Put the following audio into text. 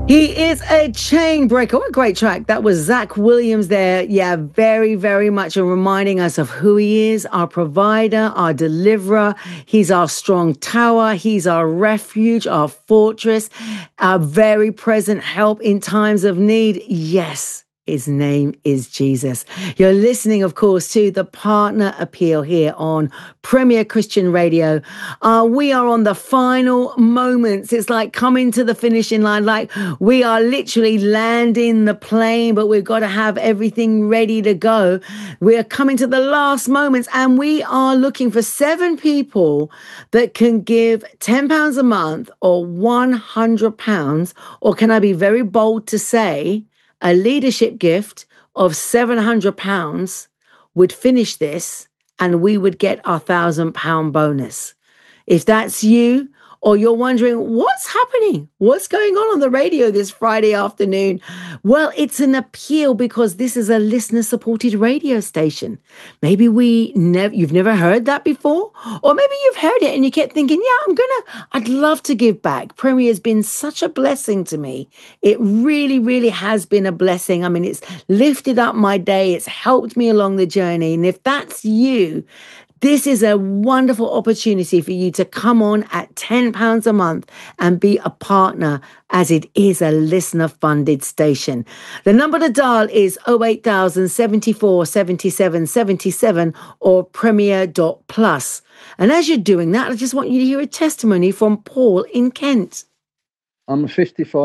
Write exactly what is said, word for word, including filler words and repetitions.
He is a chain breaker. What a great track. That was Zach Williams there. Yeah, very, very much reminding us of who he is, our provider, our deliverer. He's our strong tower. He's our refuge, our fortress, our very present help in times of need. Yes. His name is Jesus. You're listening, of course, to the Partner Appeal here on Premier Christian Radio. Uh, we are on the final moments. It's like coming to the finishing line, like we are literally landing the plane, but we've got to have everything ready to go. We are coming to the last moments, and we are looking for seven people that can give ten pounds a month or one hundred pounds, or can I be very bold to say, a leadership gift of seven hundred pounds would finish this, and we would get our one thousand pound bonus. If that's you, or you're wondering what's happening, what's going on on the radio this Friday afternoon, well, it's an appeal because this is a listener-supported radio station. Maybe we never, you've never heard that before, or maybe you've heard it and you kept thinking, yeah, I'm gonna, I'd love to give back. Premier has been such a blessing to me. It really, really has been a blessing. I mean, it's lifted up my day. It's helped me along the journey. And if that's you, this is a wonderful opportunity for you to come on at ten pounds a month and be a partner, as it is a listener-funded station. The number to dial is oh eight thousand, seventy-four, seventy-seven, seventy-seven or premier dot plus. And as you're doing that, I just want you to hear a testimony from Paul in Kent. I'm a fifty-five